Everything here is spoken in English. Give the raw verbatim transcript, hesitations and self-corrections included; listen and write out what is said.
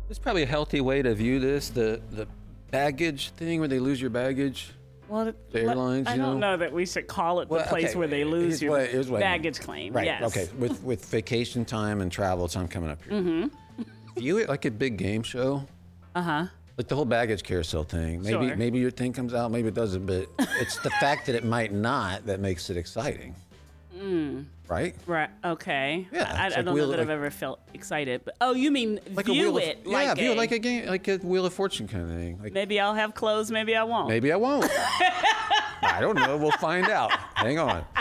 It's probably a healthy way to view this, the the baggage thing where they lose your baggage. Well, The let- airlines, I you don't know? know that we should call it the Well, place okay, where they lose here's your what- here's what I mean. baggage claim. Right. Yes. Okay. With with vacation time and travel time coming up here. Mm-hmm. View it like a big game show. Uh huh. Like the whole baggage carousel thing. Maybe Sure. maybe your thing comes out, maybe it doesn't, but it's the fact that it might not that makes it exciting. Mm. Right? Right. Okay. Yeah, I, I it's don't like know Wheel- that I've like- ever felt excited. But oh, you mean Like a view wheel it of, like yeah, view a, it like a game, like a Wheel of Fortune kind of thing. Like maybe I'll have clothes, maybe I won't. maybe I won't. I don't know. We'll find out. Hang on.